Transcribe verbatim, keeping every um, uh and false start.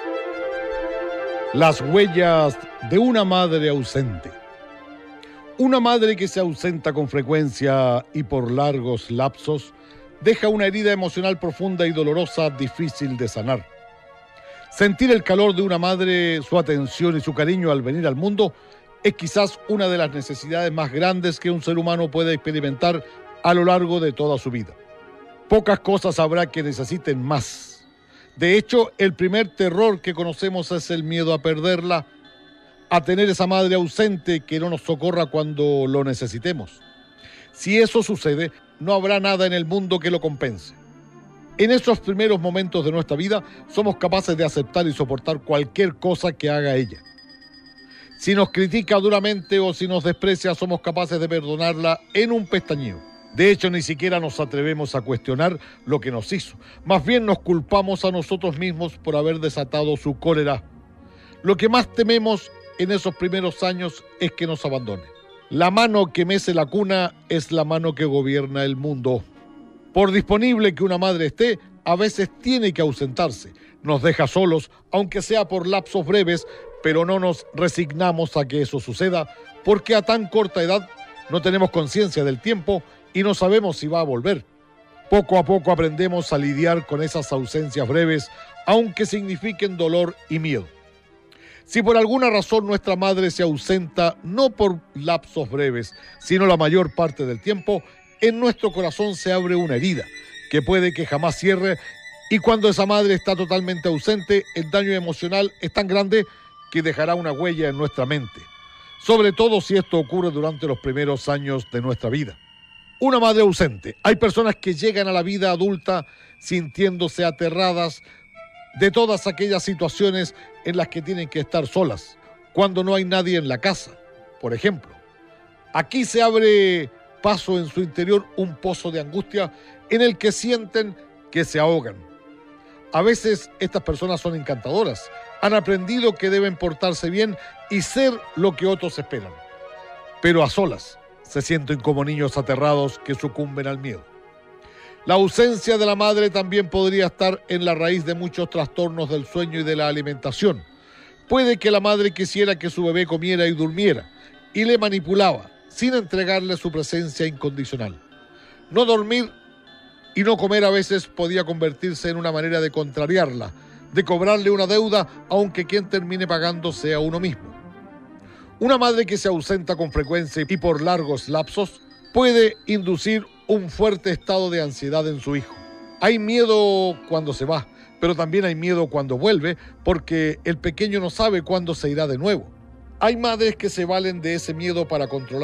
Las huellas de una madre ausente. Una madre que se ausenta con frecuencia y por largos lapsos deja una herida emocional profunda y dolorosa, difícil de sanar. Sentir el calor de una madre, su atención y su cariño al venir al mundo es quizás una de las necesidades más grandes que un ser humano puede experimentar a lo largo de toda su vida. Pocas cosas habrá que necesiten más. De hecho, el primer terror que conocemos es el miedo a perderla, a tener esa madre ausente que no nos socorra cuando lo necesitemos. Si eso sucede, no habrá nada en el mundo que lo compense. En esos primeros momentos de nuestra vida, somos capaces de aceptar y soportar cualquier cosa que haga ella. Si nos critica duramente o si nos desprecia, somos capaces de perdonarla en un pestañeo. De hecho, ni siquiera nos atrevemos a cuestionar lo que nos hizo. Más bien nos culpamos a nosotros mismos por haber desatado su cólera. Lo que más tememos en esos primeros años es que nos abandone. La mano que mece la cuna es la mano que gobierna el mundo. Por disponible que una madre esté, a veces tiene que ausentarse. Nos deja solos, aunque sea por lapsos breves, pero no nos resignamos a que eso suceda, porque a tan corta edad no tenemos conciencia del tiempo y no sabemos si va a volver. Poco a poco aprendemos a lidiar con esas ausencias breves, aunque signifiquen dolor y miedo. Si por alguna razón nuestra madre se ausenta, no por lapsos breves, sino la mayor parte del tiempo, en nuestro corazón se abre una herida, que puede que jamás cierre, y cuando esa madre está totalmente ausente, el daño emocional es tan grande que dejará una huella en nuestra mente, sobre todo si esto ocurre durante los primeros años de nuestra vida. Una madre ausente. Hay personas que llegan a la vida adulta sintiéndose aterradas de todas aquellas situaciones en las que tienen que estar solas, cuando no hay nadie en la casa, por ejemplo. Aquí se abre paso en su interior un pozo de angustia en el que sienten que se ahogan. A veces estas personas son encantadoras, han aprendido que deben portarse bien y ser lo que otros esperan, pero a solas se sienten como niños aterrados que sucumben al miedo. La ausencia de la madre también podría estar en la raíz de muchos trastornos del sueño y de la alimentación. Puede que la madre quisiera que su bebé comiera y durmiera, y le manipulaba, sin entregarle su presencia incondicional. No dormir y no comer a veces podía convertirse en una manera de contrariarla, de cobrarle una deuda, aunque quien termine pagando sea uno mismo. Una madre que se ausenta con frecuencia y por largos lapsos puede inducir un fuerte estado de ansiedad en su hijo. Hay miedo cuando se va, pero también hay miedo cuando vuelve, porque el pequeño no sabe cuándo se irá de nuevo. Hay madres que se valen de ese miedo para controlar